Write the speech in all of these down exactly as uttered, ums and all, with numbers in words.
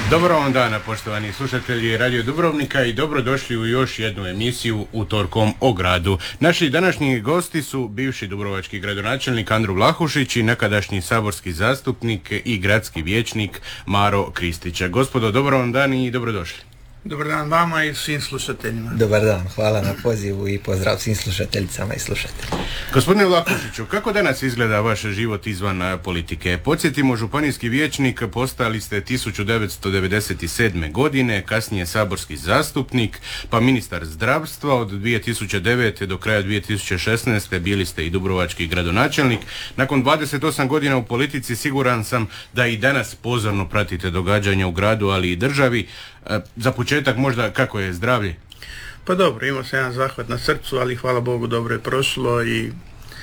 Dobar vam dana, poštovani slušatelji Radio Dubrovnika, i dobrodošli u još jednu emisiju Utorkom o gradu. Naši današnji gosti su bivši dubrovački gradonačelnik Andro Vlahušić i nekadašnji saborski zastupnik i gradski vijećnik Maro Kristić. Gospodo, dobar vam dan i dobrodošli. Dobar dan vama i svim slušateljima. Dobar dan, hvala na pozivu i pozdrav svim slušateljicama i slušateljima. Gospodine Vlahušiću, kako danas izgleda vaš život izvan politike? Podsjetimo, županijski vijećnik postali ste tisuću devetsto devedeset sedme. godine, kasnije saborski zastupnik, pa ministar zdravstva od dvije tisuće devete. do kraja dvije tisuće šesnaeste. bili ste i dubrovački gradonačelnik. Nakon dvadeset osam godina u politici siguran sam da i danas pozorno pratite događanja u gradu, ali i državi. Za početak možda kako je zdravlje? Pa dobro, imao sam jedan zahvat na srcu, ali hvala Bogu dobro je prošlo i e,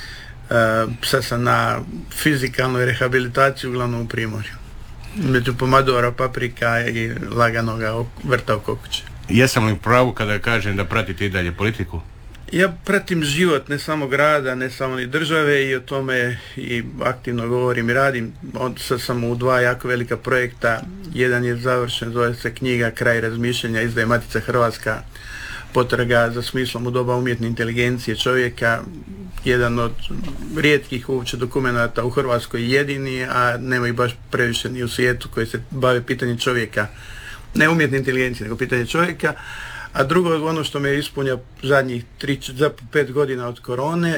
sad sam na fizikalnoj rehabilitaciji uglavnom u Primorju. Među pomadora, paprika i laganoga vrta oko kuće. Jesam li u pravu kada kažem da pratite i dalje politiku? Ja pratim život ne samo grada, ne samo ni države i o tome i aktivno govorim i radim. Od, sad sam u dva jako velika projekta. Jedan je završen, zove se knjiga Kraj razmišljanja, izdaje Matica Hrvatska, potraga za smislom u doba umjetne inteligencije čovjeka. Jedan od rijetkih uopće dokumenata u Hrvatskoj, jedini, a nema ih baš previše ni u svijetu koji se bave pitanjem čovjeka. Ne umjetne inteligencije, nego pitanje čovjeka. A drugo, ono što me ispunja zadnjih tri, pet godina od korone,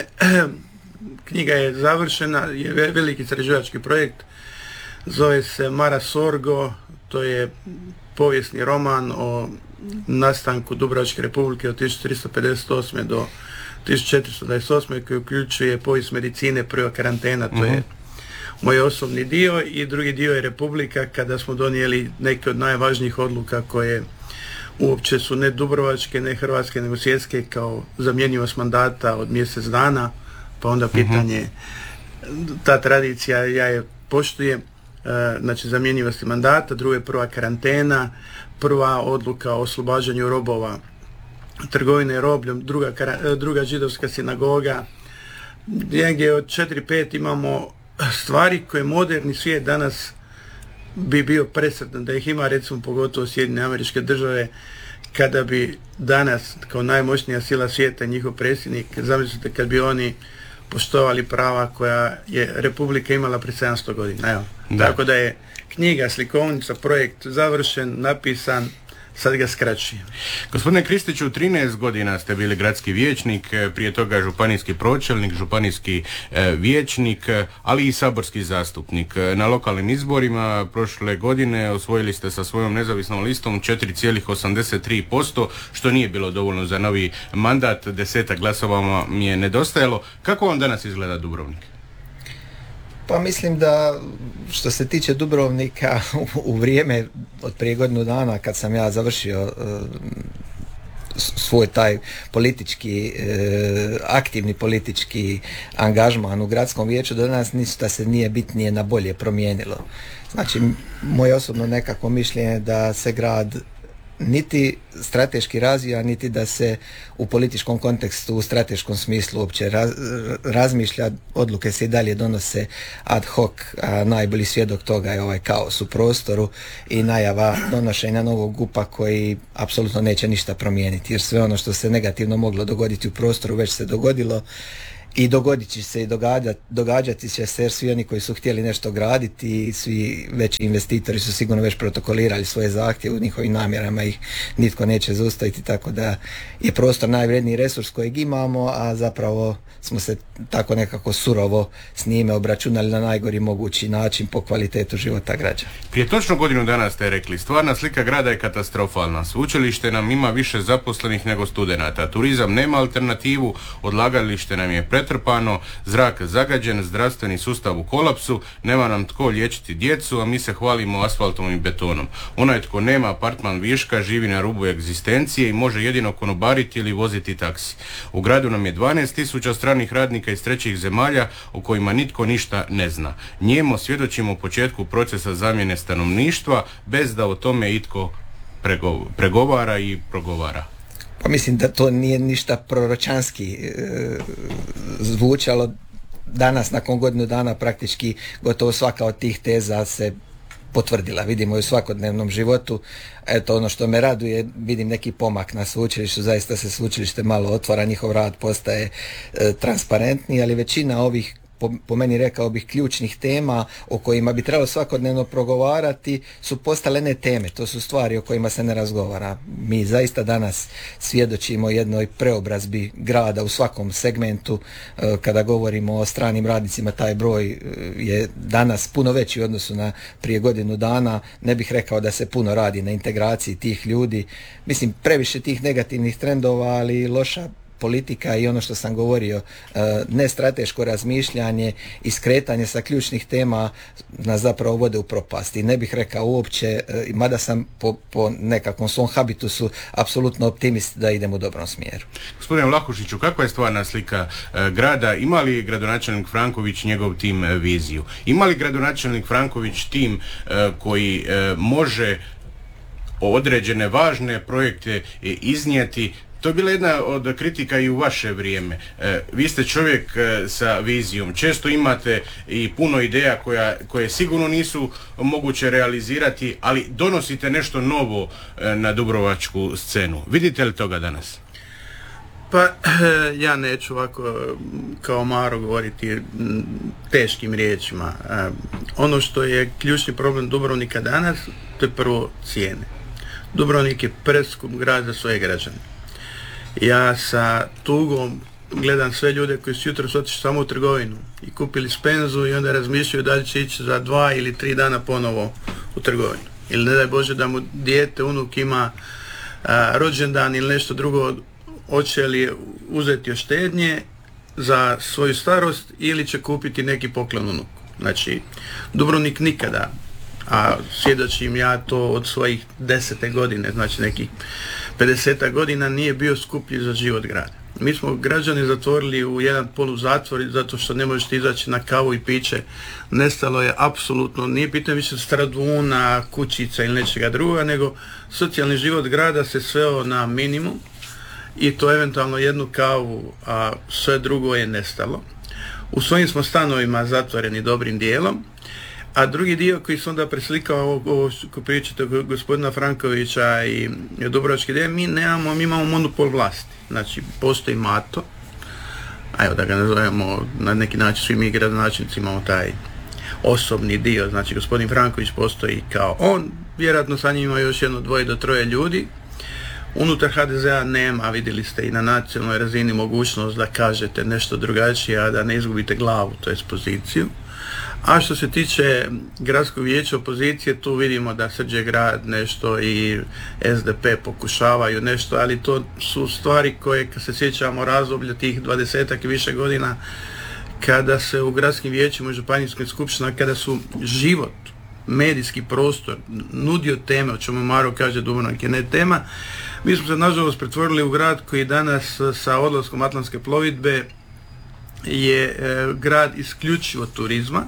knjiga je završena, je veliki istraživački projekt, zove se Mara Sorgo, to je povijesni roman o nastanku Dubrovačke republike od tisuću tristo pedeset osme. do tisuću četiristo dvadeset osme. koji uključuje povijest medicine, prva karantena, to je moj osobni dio, i drugi dio je Republika, kada smo donijeli neke od najvažnijih odluka koje uopće su ne dubrovačke, ne hrvatske, nego svjetske, kao zamjenjivost mandata od mjesec dana, pa onda pitanje, ta tradicija, ja je poštujem, znači zamjenjivosti mandata, druga je prva karantena, prva odluka o oslobađanju robova, trgovine robljom, druga, druga židovska sinagoga. Negdje od četiri pet imamo stvari koje moderni svijet danas bi bio presretan da ih ima, recimo pogotovo Sjedinjene Američke Države, kada bi danas kao najmoćnija sila svijeta njihov predsjednik, zamislite kad bi oni poštovali prava koja je Republika imala pred sedamsto godina. Evo. Da. Tako da je knjiga, slikovnica, projekt završen, napisan, sad ga skraćujem. Gospodine Kristiću, trinaest godina ste bili gradski vijećnik, prije toga županijski pročelnik, županijski e, vijećnik, ali i saborski zastupnik. Na lokalnim izborima prošle godine osvojili ste sa svojom nezavisnom listom četiri zarez osamdeset tri posto, što nije bilo dovoljno za novi mandat, desetak glasova mi je nedostajalo. Kako vam danas izgleda Dubrovnik? Pa mislim da što se tiče Dubrovnika u, u vrijeme od prije godinu dana kad sam ja završio uh, svoj taj politički, uh, aktivni politički angažman u gradskom vijeću, do danas ništa se nije bitnije na bolje promijenilo. Znači, moje osobno nekako mišljenje da se grad niti strateški razvija, niti da se u političkom kontekstu, u strateškom smislu uopće raz, razmišlja, odluke se i dalje donose ad hoc, a najbolji svjedok toga je ovaj kaos u prostoru i najava donošenja novog G U P-a koji apsolutno neće ništa promijeniti, jer sve ono što se negativno moglo dogoditi u prostoru već se dogodilo i dogodit će se i događati, događati će se, jer svi oni koji su htjeli nešto graditi i svi veći investitori su sigurno već protokolirali svoje zahtjeve, u njihovim namjerama ih nitko neće zaustaviti, tako da je prostor najvredniji resurs kojeg imamo, a zapravo smo se tako nekako surovo s njime obračunali na najgori mogući način po kvalitetu života građana. Prije točno godinu dana ste rekli, stvarna slika grada je katastrofalna. Sveučilište nam ima više zaposlenih nego studenata. Turizam nema alternativu, odlagalište nam je pretrpano, zrak zagađen, zdravstveni sustav u kolapsu, nema nam tko liječiti djecu, a mi se hvalimo asfaltom i betonom. Onaj tko nema apartman viška živi na rubu egzistencije i može jedino konobariti ili voziti taksi. U gradu nam je dvanaest tisuća stranih radnika iz trećih zemalja o kojima nitko ništa ne zna. Njemo svjedočimo početku procesa zamjene stanovništva bez da o tome itko pregovara i progovara. Pa mislim da to nije ništa proročanski e, zvučalo. Danas, nakon godinu dana, praktički gotovo svaka od tih teza se potvrdila. Vidimo i u svakodnevnom životu. Eto, ono što me raduje, vidim neki pomak na sveučilištu, zaista se sveučilište malo otvara, njihov rad postaje e, transparentniji, ali većina ovih, po, po meni rekao bih, ključnih tema o kojima bi trebalo svakodnevno progovarati su postale ne teme, to su stvari o kojima se ne razgovara. Mi zaista danas svjedočimo jednoj preobrazbi grada u svakom segmentu. Kada govorimo o stranim radnicima, taj broj je danas puno veći u odnosu na prije godinu dana. Ne bih rekao da se puno radi na integraciji tih ljudi. Mislim, previše tih negativnih trendova, ali loša politika i ono što sam govorio, nestrateško razmišljanje i skretanje sa ključnih tema nas zapravo vode u propast. I ne bih rekao uopće, mada sam po, po nekakvom svom habitusu apsolutno optimist da idem u dobrom smjeru. Gospodine Vlahušiću, kakva je stvarna slika e, grada? Ima li gradonačelnik Franković njegov tim e, viziju? Ima li gradonačelnik Franković tim e, koji e, može određene važne projekte e, iznijeti? To je bila jedna od kritika i u vaše vrijeme. E, vi ste čovjek e, sa vizijom. Često imate i puno ideja koja, koje sigurno nisu moguće realizirati, ali donosite nešto novo e, na dubrovačku scenu. Vidite li toga danas? Pa ja neću ovako kao Maro govoriti teškim riječima. E, ono što je ključni problem Dubrovnika danas, to je prvo cijene. Dubrovnik je preskup grad za svoje građane. Ja sa tugom gledam sve ljude koji su jutros otišli samo u trgovinu i kupili spenzu i onda razmišljaju da li će ići za dva ili tri dana ponovo u trgovinu. Ili ne daj Bože da mu dijete, unuk ima a, rođendan ili nešto drugo, hoće li uzeti od štednje za svoju starost ili će kupiti neki poklon unuku. Znači, Dubrovnik nikada, a svjedočim ja to od svojih desete godine, znači nekih pedeseta godina, nije bio skuplji za život grada. Mi smo građani zatvorili u jedan poluzatvor zato što ne možete izaći na kavu i piće. Nestalo je apsolutno, nije pitanje više straduna, kućica ili nečega druga, nego socijalni život grada se sveo na minimum i to eventualno jednu kavu, a sve drugo je nestalo. U svojim smo stanovima zatvoreni dobrim dijelom. A drugi dio koji se onda preslikao ovo, ovo ko pričate gospodina Frankovića i Dubrovačke ideje, mi nemamo, mi imamo monopol vlasti. Znači, postoji Mato, a evo da ga nazovemo na neki način, svi mi gradonačelnici imamo taj osobni dio, znači gospodin Franković postoji kao on, vjerojatno sa njim ima još jedno dvoje do troje ljudi. Unutar ha de zea nema, vidjeli ste i na nacionalnoj razini, mogućnost da kažete nešto drugačije, a da ne izgubite glavu, to je poziciju. A što se tiče gradskog vijeća opozicije, tu vidimo da Srđe grad nešto i es de pe pokušavaju nešto, ali to su stvari koje, kad se sjećamo razdoblja tih dvadesetak i više godina, kada se u gradskim vijećima i županijskim skupštinama, kada su život, medijski prostor nudio teme, o čemu Maro kaže Dubrovnik je ne tema, mi smo se nažalost pretvorili u grad koji danas sa odlaskom Atlantske plovidbe je e, grad isključivo turizma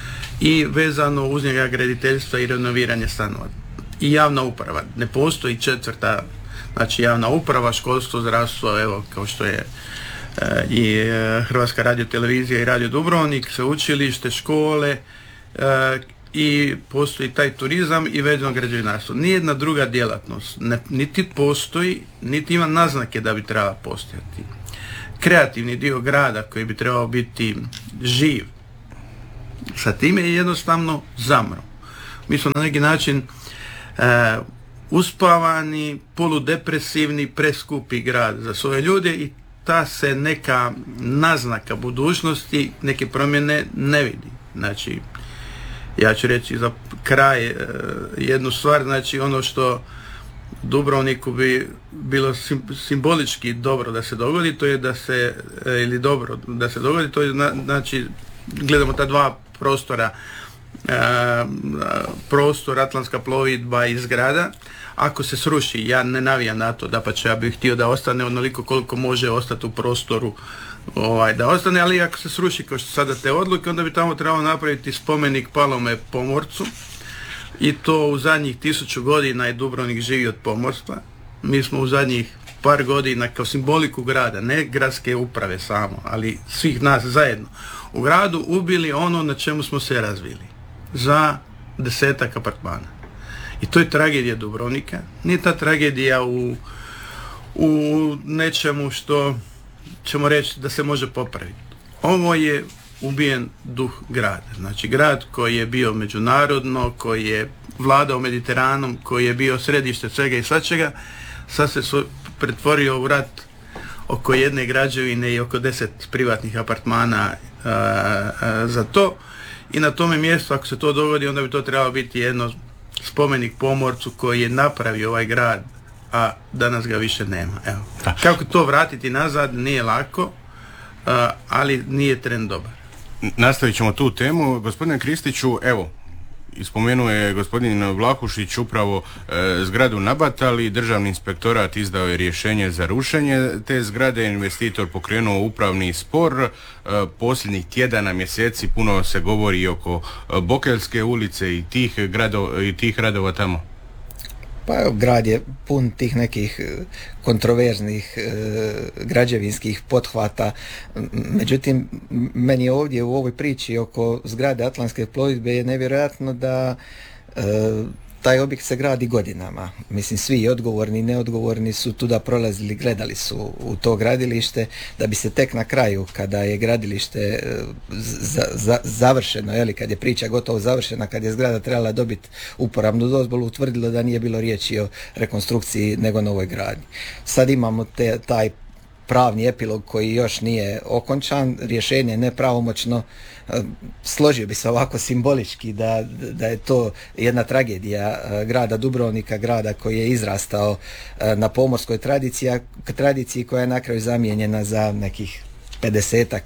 i vezano uz njega graditeljstva i renoviranje stanova. I javna uprava. Ne postoji četvrta, znači javna uprava, školstvo, zdravstvo, evo kao što je e, i e, Hrvatska radiotelevizija i Radio Dubrovnik, sveučilište, škole e, i postoji taj turizam i vezano građevinarstvo. Nijedna druga djelatnost ne, niti postoji, niti ima naznake da bi trebala postojati. Kreativni dio grada koji bi trebao biti živ, sa time je jednostavno zamro. Mi smo na neki način e, uspavani, poludepresivni, preskupi grad za svoje ljude i ta se neka naznaka budućnosti, neke promjene ne vidi. Znači, ja ću reći za kraj e, jednu stvar, znači ono što Dubrovniku bi bilo sim, simbolički dobro da se dogodi, to je da se, e, ili dobro da se dogodi, to je na, znači gledamo ta dva prostora, e, prostor Atlantska plovidba i zgrada. Ako se sruši, ja ne navijam na to, dapače ja bih htio da ostane onoliko koliko može ostati u prostoru, ovaj, da ostane, ali ako se sruši kao što sada te odluke, onda bi tamo trebalo napraviti spomenik palome pomorcu. I to u zadnjih tisuću godina je Dubrovnik živi od pomorstva. Mi smo u zadnjih par godina kao simboliku grada, ne gradske uprave samo, ali svih nas zajedno, u gradu ubili ono na čemu smo se razvili. Za desetak apartmana. I to je tragedija Dubrovnika. Nije ta tragedija u, u nečemu što ćemo reći da se može popraviti. Ovo je ubijen duh grada. Znači grad koji je bio međunarodno, koji je vladao Mediteranom, koji je bio središte svega i svačega, sad se su pretvorio u rat oko jedne građevine i oko deset privatnih apartmana a, a, za to. I na tome mjestu, ako se to dogodi, onda bi to trebalo biti jedno spomenik pomorcu koji je napravio ovaj grad, a danas ga više nema. Evo. Kako to vratiti nazad, nije lako, uh, ali nije trend dobar. Nastavit ćemo tu temu. Gospodine Kristiću, evo, ispomenuo je gospodin Vlahušić upravo e, zgradu Nabatali, državni inspektorat izdao je rješenje za rušenje te zgrade, investitor pokrenuo upravni spor. E, posljednjih tjedana, mjeseci puno se govori oko Bokeljske ulice i tih, grado, i tih radova tamo. Pa evo, grad je pun tih nekih kontroverznih e, građevinskih pothvata. Međutim, meni ovdje u ovoj priči oko zgrade Atlantske plovidbe je nevjerojatno da e, taj objekt se gradi godinama. Mislim, svi odgovorni i neodgovorni su tuda prolazili, gledali su u to gradilište, da bi se tek na kraju, kada je gradilište za, za, završeno, jeli, kad je priča gotovo završena, kad je zgrada trebala dobiti uporabnu dozvolu, utvrdilo da nije bilo riječi o rekonstrukciji nego novoj gradnji. Sad imamo te, taj pravni epilog koji još nije okončan, rješenje nepravomoćno. Složio bi se ovako simbolički da, da je to jedna tragedija grada Dubrovnika, grada koji je izrastao na pomorskoj tradiciji, tradiciji koja je na kraju zamijenjena za nekih pedesetak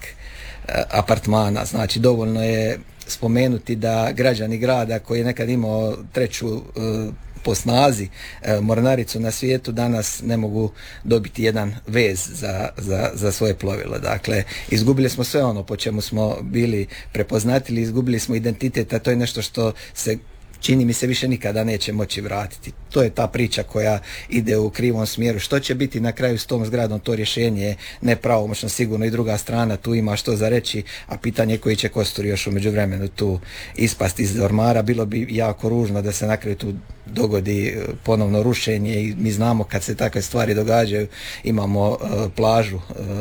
apartmana. Znači, dovoljno je spomenuti da građani grada koji je nekad imao treću po snazi e, mornaricu na svijetu, danas ne mogu dobiti jedan vez za, za, za svoje plovilo. Dakle, izgubili smo sve ono po čemu smo bili prepoznatljivi, izgubili smo identitet, a to je nešto što se, čini mi se, više nikada neće moći vratiti. To je ta priča koja ide u krivom smjeru. Što će biti na kraju s tom zgradom, to rješenje je nepravomoćno, sigurno i druga strana tu ima što za reći, a pitanje koji će kostur još u međuvremenu tu ispasti iz ormara. Bilo bi jako ružno da se na kraju tu dogodi ponovno rušenje i mi znamo kad se takve stvari događaju. Imamo uh, plažu uh,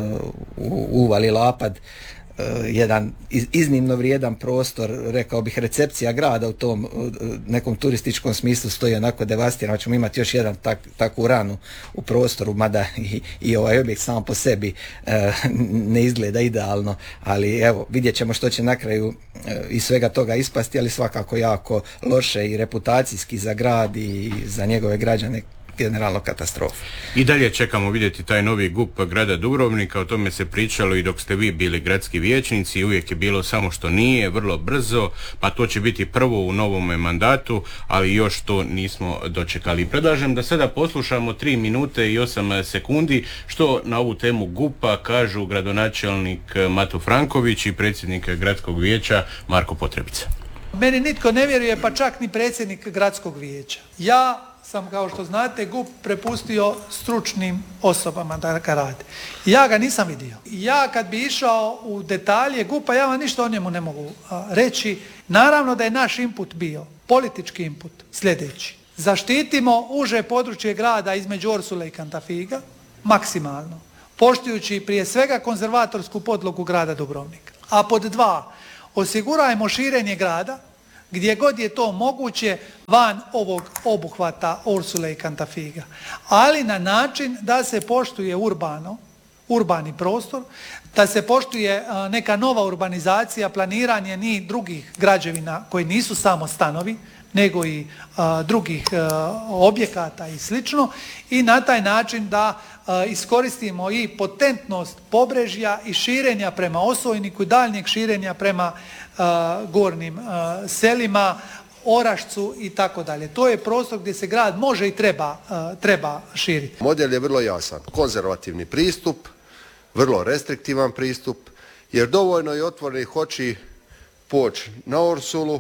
u uvali Lapad, Uh, jedan iz, iznimno vrijedan prostor, rekao bih recepcija grada u tom uh, nekom turističkom smislu stoji onako devastirano, ćemo imati još jedan tak, takvu ranu u prostoru, mada i, i ovaj objekt sam po sebi uh, ne izgleda idealno, ali evo, vidjet ćemo što će na kraju uh, iz svega toga ispasti, ali svakako jako loše i reputacijski za grad i za njegove građane, generalno katastrofa. I dalje čekamo vidjeti taj novi G U P grada Dubrovnika, o tome se pričalo i dok ste vi bili gradski vijećnici, uvijek je bilo samo što nije, vrlo brzo, pa to će biti prvo u novome mandatu, ali još to nismo dočekali. Predlažem da sada poslušamo tri minute i osam sekundi što na ovu temu G U P-a kažu gradonačelnik Mato Franković i predsjednik gradskog vijeća Marko Potrebica. Meni nitko ne vjeruje, pa čak ni predsjednik gradskog vijeća. Ja sam, kao što znate, G U P prepustio stručnim osobama da ga rade. Ja ga nisam vidio. Ja kad bi išao u detalje G U P-a, ja vam ništa o njemu ne mogu a, reći. Naravno da je naš input bio, politički input, sljedeći. Zaštitimo uže područje grada između Orsule i Kantafiga, maksimalno, poštujući prije svega konzervatorsku podlogu grada Dubrovnika. A pod dva, osigurajmo širenje grada, gdje god je to moguće, van ovog obuhvata Orsule i Kantafiga. Ali na način da se poštuje urbano, urbani prostor, da se poštuje a, neka nova urbanizacija, planiranje ni drugih građevina koji nisu samo stanovi, nego i a, drugih a, objekata i slično, i na taj način da a, iskoristimo i potentnost pobrežja i širenja prema Osojniku i daljnjeg širenja prema a, gornjim a, selima, Orašcu i tako dalje. To je prostor gdje se grad može i treba, a, treba širiti. Model je vrlo jasan. Konzervativni pristup, vrlo restriktivan pristup, jer dovoljno je otvorenih oči poći na Orsulu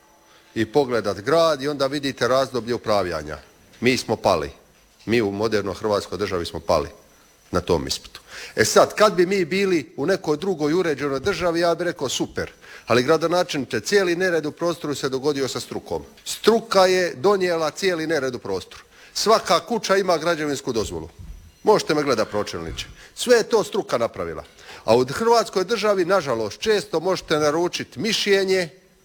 i pogledat grad i onda vidite razdoblje upravljanja. Mi smo pali. Mi u modernoj Hrvatskoj državi smo pali. na tom ispitu. E sad, kad bi mi bili u nekoj drugoj uređenoj državi, ja bih rekao super. Ali gradonačelniče, cijeli nered u prostoru se dogodio sa strukom. Struka je donijela cijeli nered u prostoru. Svaka kuća ima građevinsku dozvolu. Možete me gledati, pročelniče. Sve je to struka napravila. A u Hrvatskoj državi, nažalost, često možete naručiti mišljenje,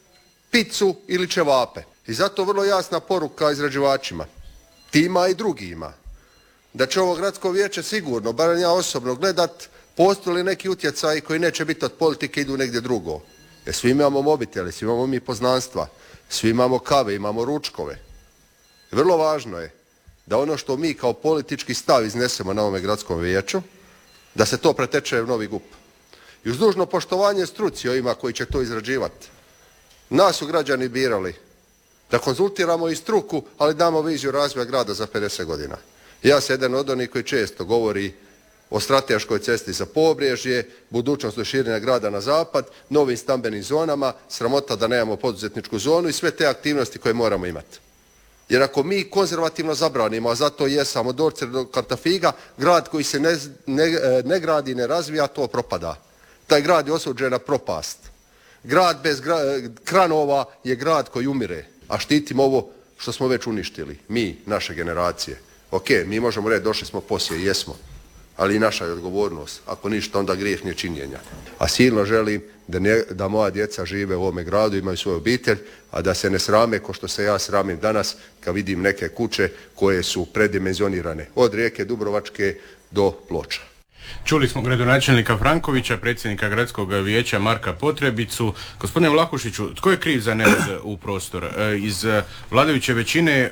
picu ili ćevape. I zato vrlo jasna poruka izrađivačima, tima i drugima, da će ovo gradsko vijeće sigurno, barem ja osobno, gledat postoji li neki utjecaji koji neće biti od politike, idu negdje drugo. Jer svi imamo mobitele, svi imamo mi poznanstva, svi imamo kave, imamo ručkove. Vrlo važno je da ono što mi kao politički stav iznesemo na ovome gradskom vijeću, da se to preteče u novi G U P. I uz dužno poštovanje struci ovima koji će to izrađivati. Nas su građani birali da konzultiramo i struku, ali damo viziju razvoja grada za pedeset godina. Ja sam jedan od onih koji često govori o strateškoj cesti za Pobrježje, budućnosti širenja grada na zapad, novim stambenim zonama, sramota da nemamo poduzetničku zonu i sve te aktivnosti koje moramo imati. Jer ako mi konzervativno zabranimo, a zato jesam od Dorce do Kantafiga, grad koji se ne, ne, ne gradi i ne razvija, to propada. Taj grad je osuđen na propast. Grad bez gra, kranova je grad koji umire, a štitimo ovo što smo već uništili, mi, naše generacije. Ok, mi možemo reći došli smo poslije, jesmo, ali i naša je odgovornost, ako ništa onda grijeh nečinjenja. A silno želim da, ne, da moja djeca žive u ovome gradu, imaju svoju obitelj, a da se ne srame ko što se ja sramim danas kad vidim neke kuće koje su predimenzionirane, od Rijeke Dubrovačke do Ploča. Čuli smo gradonačelnika Frankovića, predsjednika gradskog vijeća Marka Potrebicu. Gospodine Vlahušiću, tko je kriv za nered u prostor? Iz vladajuće većine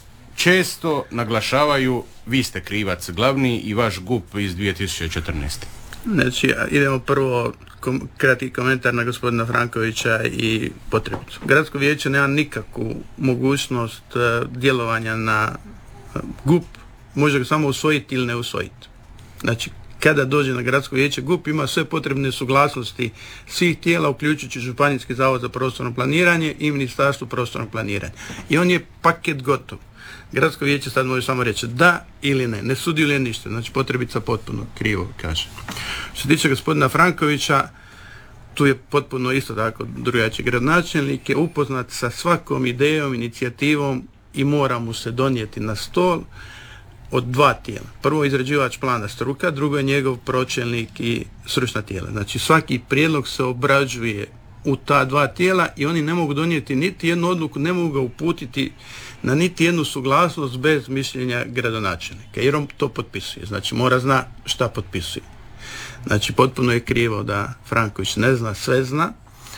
često naglašavaju vi ste krivac glavni i vaš G U P iz dvije tisuće četrnaeste. Znači, idemo prvo kom, kratki komentar na gospodina Frankovića i Potrebicu. Gradsko vijeće nema nikakvu mogućnost uh, djelovanja na uh, G U P, može ga samo usvojiti ili ne usvojiti. Znači, kada dođe na gradsko vijeće, G U P ima sve potrebne suglasnosti svih tijela, uključujući Županijski zavod za prostorno planiranje i Ministarstvo prostornog planiranja. I on je paket gotov. Gradsko vijeće sad može samo reći da ili ne, ne sudjeluje ništa, znači Potrebica potpuno krivo kaže. Što se tiče gospodina Frankovića, tu je potpuno isto tako drugačiji gradonačelnik, je upoznat sa svakom idejom, inicijativom i mora mu se donijeti na stol od dva tijela. Prvo izrađivač plana struka, drugo je njegov pročelnik i stručna tijela. Znači svaki prijedlog se obrađuje u ta dva tijela i oni ne mogu donijeti niti jednu odluku, ne mogu ga uputiti na niti jednu suglasnost bez mišljenja gradonačelnika, jer on to potpisuje. Znači mora zna šta potpisuje. Znači potpuno je krivo da Franković ne zna, sve zna,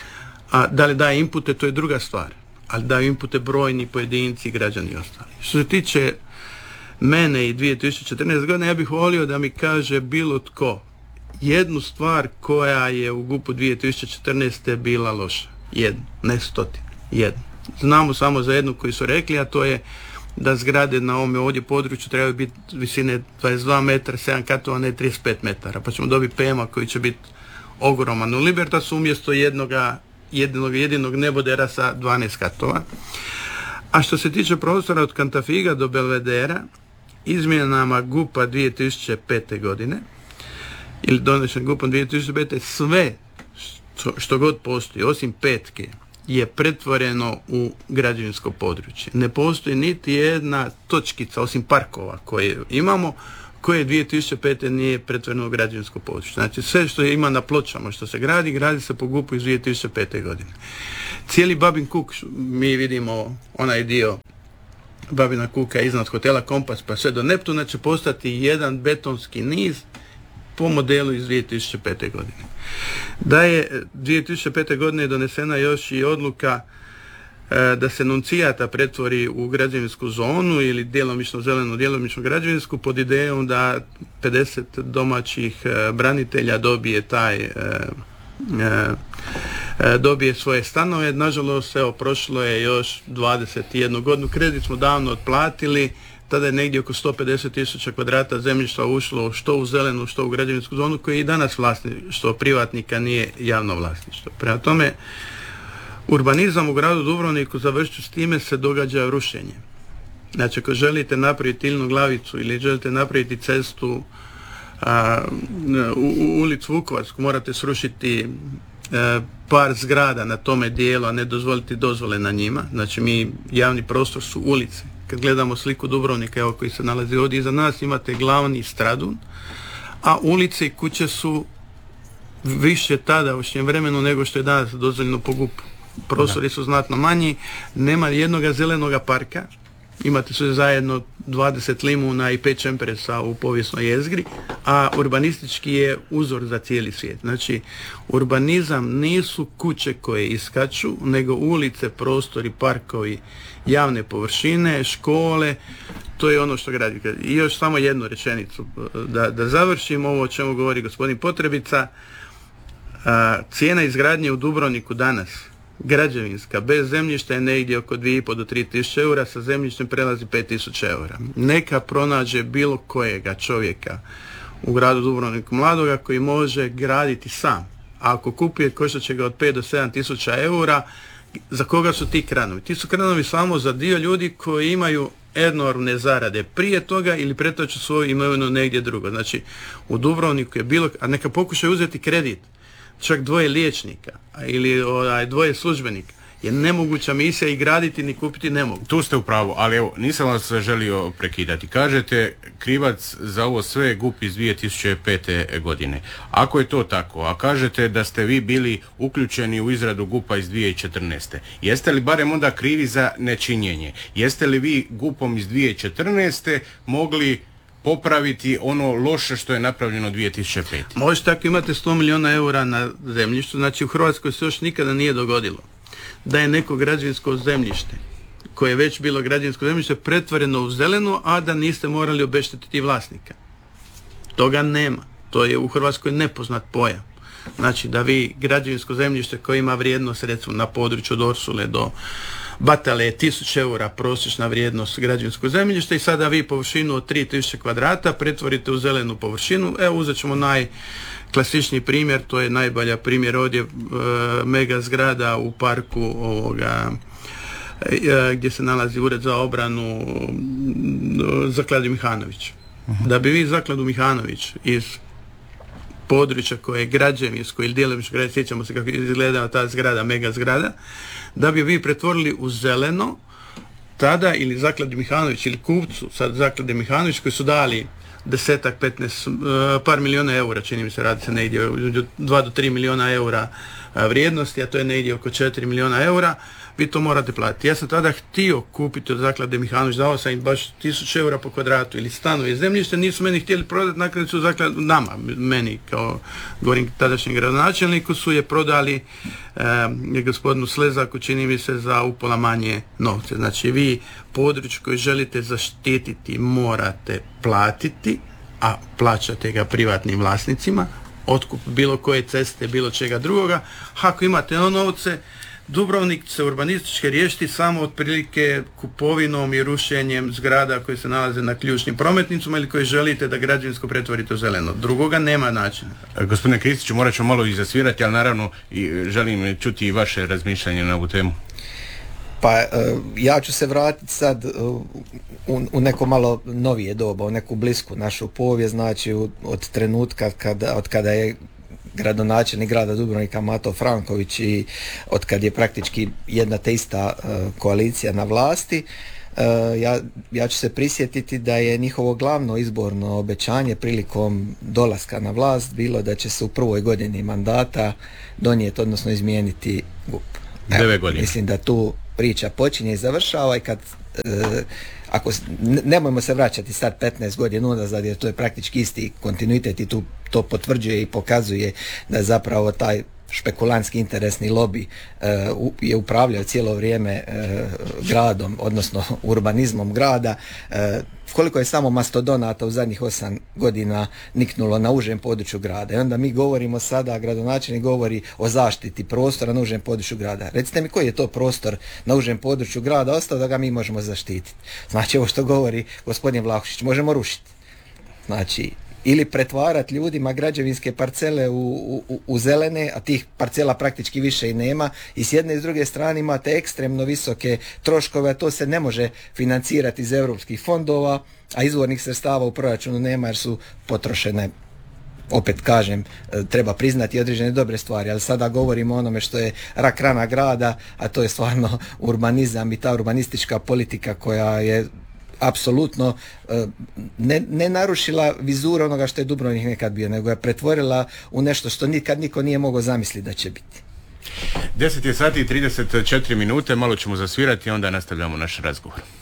a da li daje inpute, to je druga stvar. Ali daju inpute brojni pojedinci, građani i ostali. Što se tiče mene i dvije tisuće četrnaeste. godine, ja bih volio da mi kaže bilo tko jednu stvar koja je u G U P-u dvije tisuće četrnaeste. bila loša. Jednu, ne stotin, jednu. Znamo samo za jednu koju su rekli, a to je da zgrade na ovome ovdje području trebaju biti visine dvadeset dva metra, sedam katova, ne trideset pet metara, pa ćemo dobiti P M-a koji će biti ogroman u Libertasu umjesto jednoga, jedinog, jedinog nebodera sa dvanaest katova. A što se tiče prostora od Kantafiga do Belvedera, izmjenama G U P-a dvije tisuće pete. godine ili donešen G U P-om dvije tisuće pete. sve što, što god postoji, osim petke, je pretvoreno u građevinsko područje. Ne postoji niti jedna točkica, osim parkova koje imamo, koje dvije tisuće pete. nije pretvoreno u građevinsko područje. Znači sve što ima na Pločama, što se gradi, gradi se po G U P-u iz dvije tisuće pete. godine. Cijeli Babin Kuk, mi vidimo onaj dio Babina Kuka iznad hotela Kompas pa sve do Neptuna, će postati jedan betonski niz po modelu iz dvije tisuće pete. godine. Da je dvije tisuće pete. godine donesena još i odluka e, da se Nuncijata pretvori u građevinsku zonu ili djelomično zelenu, djelomično građevinsku, pod idejom da pedeset domaćih e, branitelja dobije taj e, e, dobije svoje stanove. Nažalost, evo, prošlo je još dvadeset jednu godinu, kredit smo davno otplatili, tada je negdje oko sto pedeset tisuća kvadrata zemljišta ušlo što u zelenu, što u građevinsku zonu, koje i danas vlasništvo privatnika, nije javno vlasništvo. Prema tome, urbanizam u gradu Dubrovniku, završću s time, se događa rušenje. Znači, ako želite napraviti Ilnu Glavicu ili želite napraviti cestu a, u, u ulicu Vukovarsku morate srušiti a, par zgrada na tome dijelu, a ne dozvoliti dozvole na njima. Znači mi, javni prostor su ulice. Kad gledamo sliku Dubrovnika, evo koji se nalazi ovdje iza nas, imate glavni Stradun, a ulice i kuće su više tada u šljem vremenu nego što je danas dozvoljeno po gupu. Prostori su znatno manji, nema jednoga zelenoga parka, imate sve zajedno dvadeset limuna i pet čemperesa u povijesnoj jezgri, a urbanistički je uzor za cijeli svijet. Znači, urbanizam nisu kuće koje iskaču, nego ulice, prostori, parkovi, javne površine, škole, to je ono što gradi. I još samo jednu rečenicu, da, da završim ovo o čemu govori gospodin Potrebica. A, cijena izgradnje u Dubrovniku danas, građevinska, bez zemljišta je negdje oko dvije i pol do tri tisuće eura, sa zemljištem prelazi pet tisuća eura. Neka pronađe bilo kojega čovjeka u gradu Dubrovniku mladoga koji može graditi sam. A ako kupuje, koštat će ga od pet do sedam tisuća eura. Za koga su ti kranovi? Ti su kranovi samo za dio ljudi koji imaju enormne zarade prije toga ili pretaču svoju imovinu negdje drugo. Znači, u Dubrovniku je bilo, a neka pokušaju uzeti kredit, čak dvoje liječnika ili onaj, dvoje službenika, je nemoguća misija i graditi ni kupiti ne mogu. Tu ste u pravu, ali evo, nisam vas želio prekidati. Kažete, krivac za ovo sve je G U P iz dvije tisuće pete. godine. Ako je to tako, a kažete da ste vi bili uključeni u izradu G U P-a iz dvije tisuće četrnaeste. Jeste li barem onda krivi za nečinjenje? Jeste li vi G U P-om iz dvije tisuće četrnaeste. mogli popraviti ono loše što je napravljeno dvije tisuće pete. Možete, ako imate sto milijuna eura na zemljištu, znači u Hrvatskoj se još nikada nije dogodilo da je neko građevinsko zemljište koje je već bilo građevinsko zemljište pretvoreno u zeleno, a da niste morali obeštetiti vlasnika. Toga nema. To je u Hrvatskoj nepoznat pojam. Znači da vi građevinsko zemljište koje ima vrijednost recimo na području od Orsule do Batale je tisuću eura prosječna vrijednost građevinskog zemljišta i sada vi površinu od tri tisuće kvadrata pretvorite u zelenu površinu. Evo uzet ćemo najklasičniji primjer, to je najbolja primjer ovdje, e, mega zgrada u parku ovoga e, gdje se nalazi ured za obranu e, Zaklade Mihanović. Uh-huh. Da bi vi Zakladu Mihanović iz područja koje je građevinsko ili djelomično građevinsko, sjećamo se kako izgledala ta zgrada, mega zgrada, da bi vi pretvorili u zeleno, tada ili Zakladi Mihanović ili kupcu sad Zaklade Mihanović koji su dali desetak, petnaest, par milijuna eura, čini mi se, radi se negdje dva do tri milijuna eura vrijednosti, a to je negdje oko četiri milijuna eura, vi to morate platiti. Ja sam tada htio kupiti od Zaklade Mihanović, dao sam im baš tisuću eura po kvadratu ili stanovi zemljište, nisu meni htjeli prodati, nakon su Zakladu, nama, meni kao govorim tadašnjem gradonačelniku, su je prodali eh, gospodinu Slezaku, čini mi se, za upola manje novce. Znači vi područje koje želite zaštititi morate platiti, a plaćate ga privatnim vlasnicima, otkup bilo koje ceste, bilo čega drugoga. Ako imate ono novce, Dubrovnik se urbanistički riješiti samo otprilike kupovinom i rušenjem zgrada koje se nalaze na ključnim prometnicama ili koje želite da građevinsko pretvorite u zeleno. Drugoga nema načina. Gospodine Kristiću, morat ću malo i zasvirati, ali naravno i želim čuti i vaše razmišljanje na ovu temu. Pa ja ću se vratiti sad u, u neko malo novije doba, u neku blisku našu povijest, znači od trenutka kada, od kada je gradonačelnik grada Dubrovnika Mato Franković i od kad je praktički jedna te ista uh, koalicija na vlasti, uh, ja, ja ću se prisjetiti da je njihovo glavno izborno obećanje prilikom dolaska na vlast bilo da će se u prvoj godini mandata donijeti, odnosno izmijeniti G U P. Devet godina. Mislim da tu priča počinje i završava i kad uh, ako nemojmo se vraćati sad petnaest godina unazad, jer to je praktički isti kontinuitet i tu to potvrđuje i pokazuje da zapravo taj špekulantski interesni lobby uh, je upravljao cijelo vrijeme uh, gradom, odnosno urbanizmom grada. Uh, koliko je samo mastodonata u zadnjih osam godina niknulo na užem području grada. I onda mi govorimo sada, gradonačelnik govori o zaštiti prostora na užem području grada. Recite mi koji je to prostor na užem području grada ostao da ga mi možemo zaštititi. Znači ovo što govori gospodin Vlahušić, možemo rušiti. Znači, ili pretvarati ljudima građevinske parcele u, u, u zelene, a tih parcela praktički više i nema, i s jedne i s druge strane imate ekstremno visoke troškove, a to se ne može financirati iz europskih fondova, a izvornih sredstava u proračunu nema jer su potrošene opet kažem, treba priznati određene dobre stvari, ali sada govorimo o onome što je rak rana grada, a to je stvarno urbanizam i ta urbanistička politika koja je apsolutno ne, ne narušila vizuru onoga što je Dubrovnik nekad bio, nego je pretvorila u nešto što nikad niko nije mogao zamisliti da će biti. deset je sati i trideset četiri minute, malo ćemo zasvirati i onda nastavljamo naš razgovor.